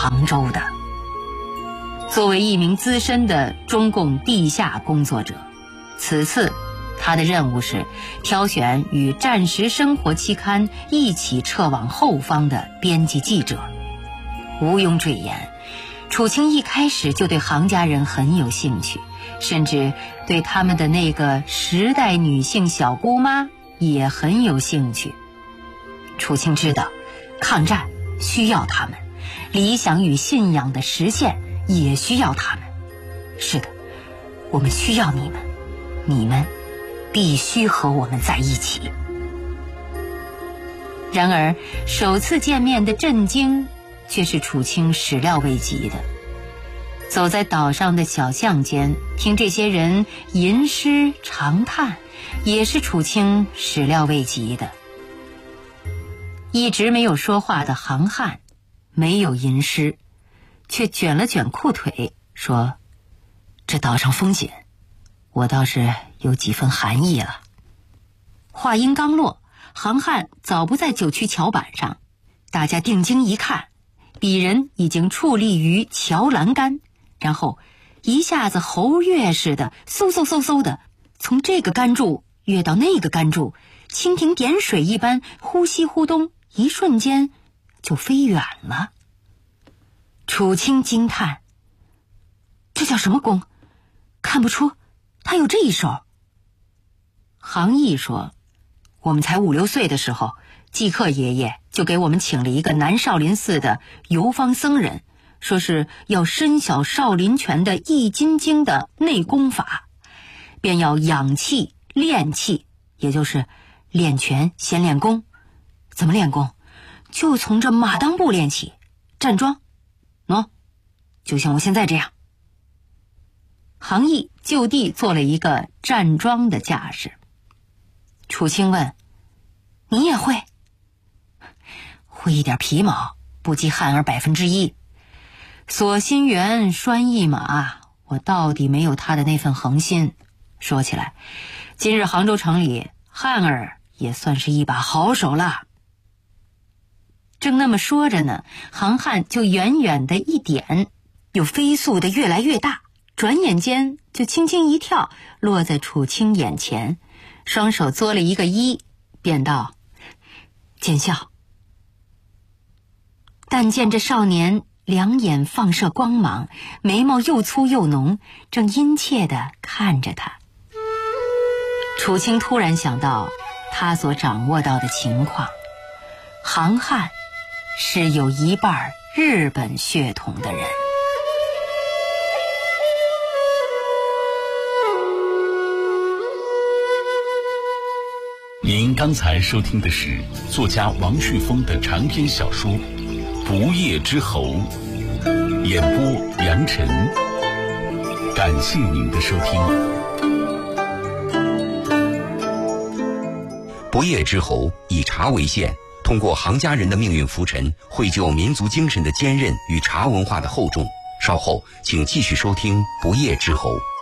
杭州的。作为一名资深的中共地下工作者，此次他的任务是挑选与《战时生活》期刊一起撤往后方的编辑记者。毋庸赘言，楚清一开始就对杭家人很有兴趣，甚至对他们的那个时代女性小姑妈也很有兴趣。楚清知道，抗战需要他们，理想与信仰的实现也需要他们。是的，我们需要你们，你们必须和我们在一起。然而，首次见面的震惊却是楚清始料未及的。走在岛上的小巷间，听这些人吟诗长叹，也是楚清始料未及的。一直没有说话的杭汉没有吟诗，却卷了卷裤腿说：“这岛上风紧，我倒是有几分寒意了。”话音刚落，杭汉早不在九曲桥板上，大家定睛一看，鄙人已经矗立于桥栏杆，然后一下子猴跃似的嗖嗖嗖嗖的从这个杆柱跃到那个杆柱，蜻蜓点水一般呼西呼东，一瞬间就飞远了。楚清惊叹：“这叫什么功？看不出他有这一手。”杭义说：“我们才5、6岁的时候，季克爷爷就给我们请了一个南少林寺的游方僧人，说是要深晓少林拳的易筋经的内功法，便要养气练气，也就是练拳先练功。怎么练功？就从这马裆部练起，站桩，就像我现在这样。”杭义就地做了一个站桩的架势。楚清问：“你也会？”“会一点皮毛，不及汉儿1%。锁心猿拴一马，我到底没有他的那份恒心。说起来，今日杭州城里，汉儿也算是一把好手了。”正那么说着呢，杭汉就远远的一点，又飞速的越来越大，转眼间就轻轻一跳，落在楚清眼前，双手作了一个揖，便道：“见笑。”但见这少年两眼放射光芒，眉毛又粗又浓，正殷切地看着他。楚清突然想到他所掌握到的情况，杭汉是有一半日本血统的人。 您刚才收听的是作家王旭峰的长篇小说《不夜之侯》，演播杨晨。感谢您的收听。 不夜之侯以茶为线，通过杭家人的命运浮沉，绘就民族精神的坚韧与茶文化的厚重。稍后请继续收听《不夜之侯》。